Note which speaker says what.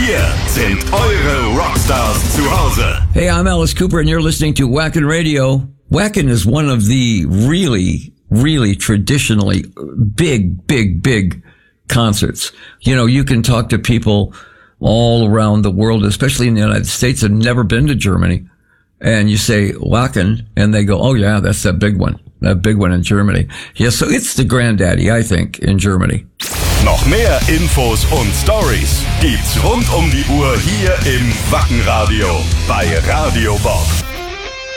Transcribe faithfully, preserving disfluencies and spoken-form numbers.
Speaker 1: Hier sind eure Rockstars zu Hause.
Speaker 2: Hey, I'm Alice Cooper and you're listening to Wacken Radio. Wacken is one of the really, really traditionally big, big, big concerts. You know, you can talk to people all around the world, especially in the United States, that have never been to Germany. And you say Wacken, and they go, oh yeah, that's that big one. That big one in Germany. Yeah, so it's the granddaddy, I think, in Germany.
Speaker 1: Noch mehr Infos und Stories gibt's rund um die Uhr hier im Wacken Radio bei Radio Bob.